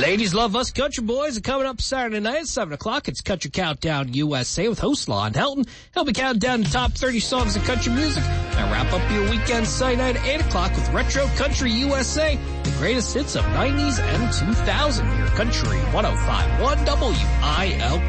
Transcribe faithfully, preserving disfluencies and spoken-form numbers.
Ladies love us country boys. And coming up Saturday night at seven o'clock, it's Country Countdown U S A with host Lon Helton. He'll be counting down the top thirty songs of country music. And wrap up your weekend Sunday night at eight o'clock with Retro Country U S A, the greatest hits of nineties and two thousand. Your Country one oh five point one W I L K.